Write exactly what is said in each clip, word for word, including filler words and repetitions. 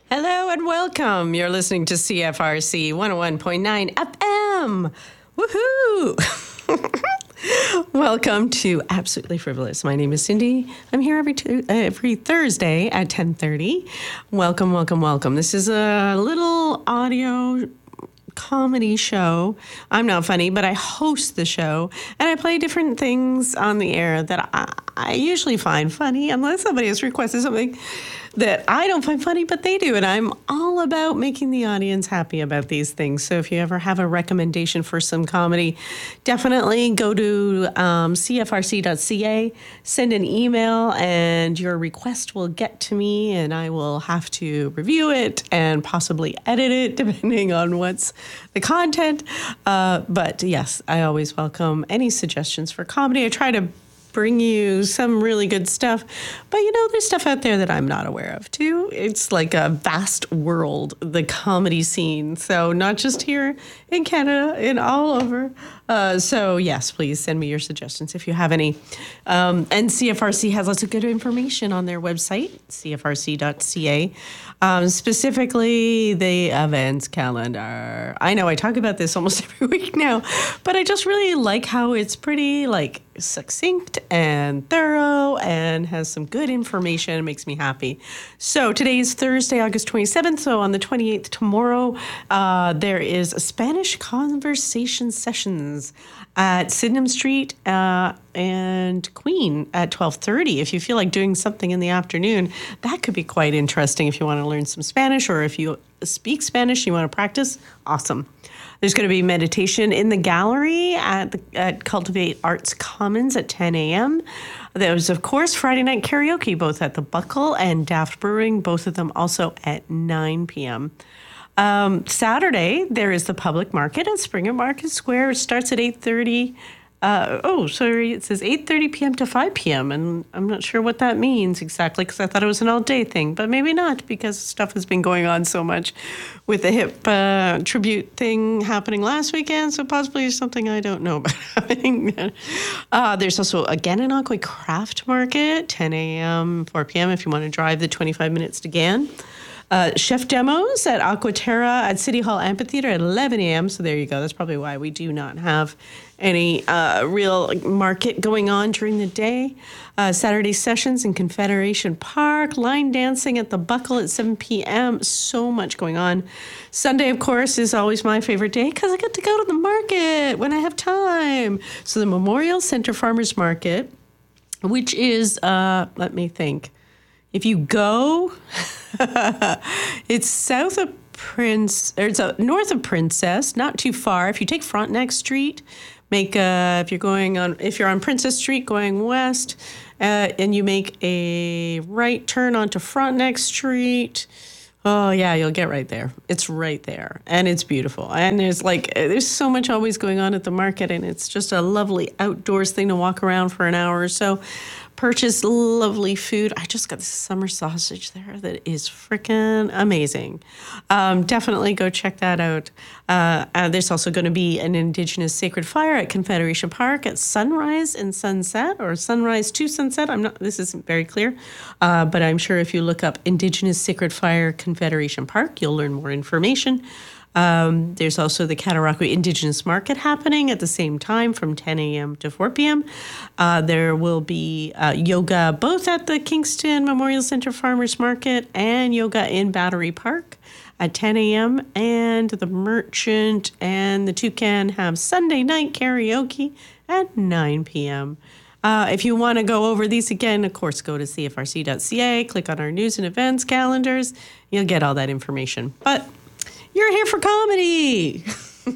Hello and welcome. You're listening to C F R C one oh one point nine F M. Woohoo! Welcome to Absolutely Frivolous. My name is Cindy. I'm here every two, every Thursday at ten thirty. Welcome, welcome, welcome. This is a little audio comedy show. I'm not funny, but I host the show, and I play different things on the air that I, I usually find funny, unless somebody has requested something that I don't find funny, but they do. And I'm all about making the audience happy about these things. So if you ever have a recommendation for some comedy, definitely go to um, C F R C dot C A, send an email, and your request will get to me, and I will have to review it and possibly edit it, depending on what's the content. Uh, but yes, I always welcome any suggestions for comedy. I try to bring you some really good stuff. But, you know, there's stuff out there that I'm not aware of, too. It's like a vast world, the comedy scene. So not just here in Canada, in all over. Uh, so, yes, please send me your suggestions if you have any. Um, and C F R C has lots of good information on their website, C F R C dot C A. Um, specifically, the events calendar. I know I talk about this almost every week now, but I just really like how it's pretty, like, succinct and thorough and has some good information. It makes me happy. So today is Thursday, August twenty-seventh. So on the twenty-eighth, tomorrow, uh, there is a Spanish conversation sessions at Sydenham Street uh, and Queen at twelve thirty. If you feel like doing something in the afternoon, that could be quite interesting if you want to learn some Spanish, or if you speak Spanish, you want to practice, awesome. There's going to be meditation in the gallery at, the, at Cultivate Arts Commons at ten a.m. There's, of course, Friday night karaoke, both at the Buckle and Daft Brewing, both of them also at nine p.m. Um, Saturday, there is the public market at Springer Market Square. It starts at eight thirty. Uh, oh, sorry, it says eight thirty p.m. to five p.m., and I'm not sure what that means exactly, because I thought it was an all-day thing, but maybe not, because stuff has been going on so much with the hip uh, tribute thing happening last weekend, so possibly something I don't know about happening. uh, there's also a Gananoque Craft Market, ten a.m., four p.m., if you want to drive the twenty-five minutes to Gan. Uh, chef demos at Aquaterra at City Hall Amphitheater at eleven a.m. So there you go. That's probably why we do not have any uh, real market going on during the day. Uh, Saturday sessions in Confederation Park. Line dancing at the Buckle at seven p.m. So much going on. Sunday, of course, is always my favorite day because I get to go to the market when I have time. So the Memorial Center Farmers Market, which is, uh, let me think. If you go, it's south of Prince, or it's uh, north of Princess, not too far. If you take Frontenac Street, make a, if you're going on, if you're on Princess Street going west, uh, and you make a right turn onto Frontenac Street, oh yeah, you'll get right there. It's right there, and it's beautiful. And there's like, there's so much always going on at the market, and it's just a lovely outdoors thing to walk around for an hour or so. Purchase lovely food. I just got this summer sausage there that is freaking amazing. Um, definitely go check that out. Uh, uh, there's also going to be an Indigenous Sacred Fire at Confederation Park at sunrise and sunset, or sunrise to sunset. I'm not. This isn't very clear, uh, but I'm sure if you look up Indigenous Sacred Fire Confederation Park, you'll learn more information. Um, there's also the Cataraqui Indigenous Market happening at the same time from ten a.m. to four p.m. Uh, there will be uh, yoga both at the Kingston Memorial Center Farmers Market and yoga in Battery Park at ten a.m. And the Merchant and the Toucan have Sunday night karaoke at nine p.m. Uh, if you want to go over these again, of course, go to C F R C dot C A, click on our news and events calendars. You'll get all that information. But you're here for comedy.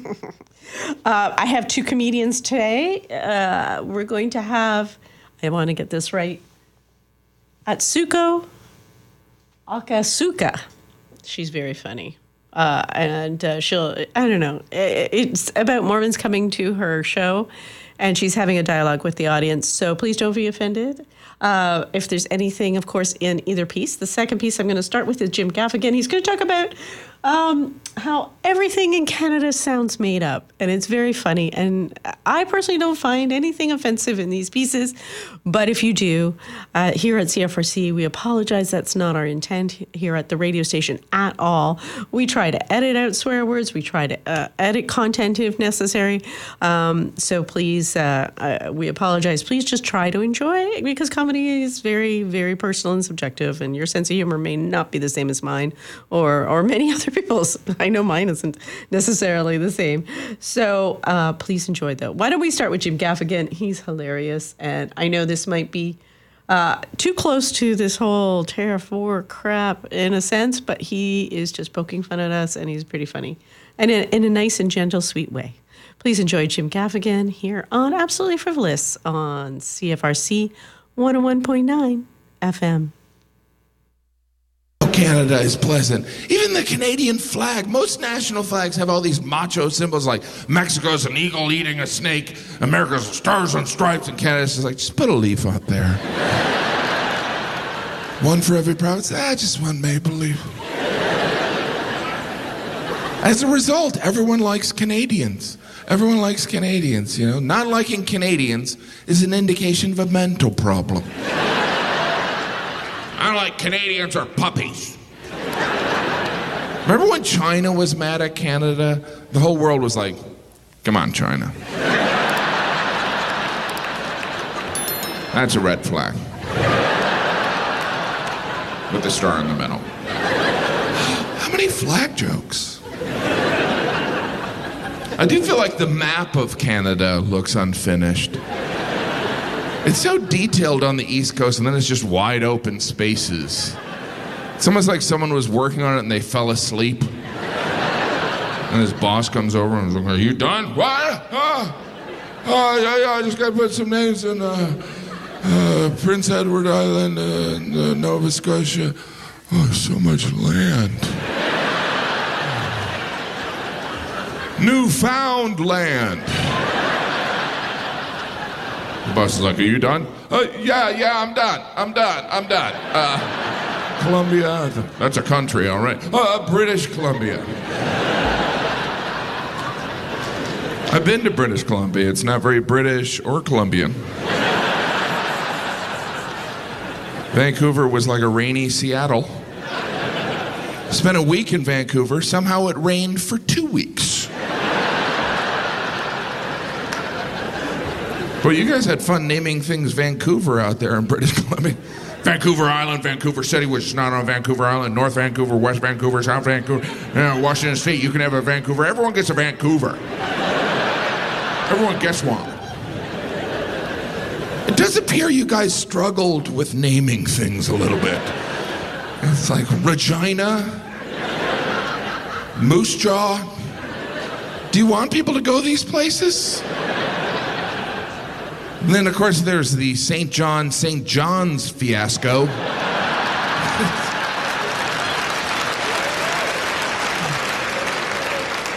uh, I have two comedians today. Uh, we're going to have, I want to get this right, Atsuko Akasuka. She's very funny. Uh, and uh, she'll, I don't know, it's about Mormons coming to her show, and she's having a dialogue with the audience. So please don't be offended. Uh, if there's anything, of course, in either piece. The second piece I'm going to start with is Jim Gaffigan. He's going to talk about um, how everything in Canada sounds made up, and it's very funny. And I personally don't find anything offensive in these pieces, but if you do, uh, here at C F R C, we apologize. That's not our intent here at the radio station at all. We try to edit out swear words. We try to uh, edit content if necessary. Um, so please, uh, uh, we apologize. Please just try to enjoy it, because comedy is very, very personal and subjective, and your sense of humor may not be the same as mine or or many other people's. I know mine isn't necessarily the same. So uh, please enjoy that. Why don't we start with Jim Gaffigan? He's hilarious, and I know this might be uh, too close to this whole tariff war crap in a sense, but he is just poking fun at us, and he's pretty funny, and in, in a nice and gentle, sweet way. Please enjoy Jim Gaffigan here on Absolutely Frivolous on C F R C one oh one point nine F M. Canada is pleasant. Even the Canadian flag, most national flags have all these macho symbols like Mexico's an eagle eating a snake, America's stars and stripes, and Canada's just like, just put a leaf out there. One for every province? Ah, just one maple leaf. As a result, everyone likes Canadians. Everyone likes Canadians, you know. Not liking Canadians is an indication of a mental problem. I like Canadians are puppies. Remember when China was mad at Canada? The whole world was like, come on, China. That's a red flag. With the star in the middle. How many flag jokes? I do feel like the map of Canada looks unfinished. It's so detailed on the East Coast, and then it's just wide open spaces. It's almost like someone was working on it and they fell asleep. And his boss comes over and is like, are you done? What? Oh, oh yeah, yeah, I just got to put some names in uh, uh, Prince Edward Island, uh, and, uh, Nova Scotia. Oh, so much land. Newfoundland. The boss is like, are you done? Uh, yeah, yeah, I'm done. I'm done. I'm done. Uh, Columbia, that's a country, all right. Uh, British Columbia. I've been to British Columbia. It's not very British or Columbian. Vancouver was like a rainy Seattle. Spent a week in Vancouver. Somehow it rained for two weeks. Well, you guys had fun naming things Vancouver out there in British Columbia. Vancouver Island, Vancouver City, which is not on Vancouver Island, North Vancouver, West Vancouver, South Vancouver, you know, Washington State, you can have a Vancouver. Everyone gets a Vancouver. Everyone gets one. It does appear you guys struggled with naming things a little bit. It's like Regina, Moose Jaw. Do you want people to go these places? And then, of course, there's the Saint John, Saint John's fiasco.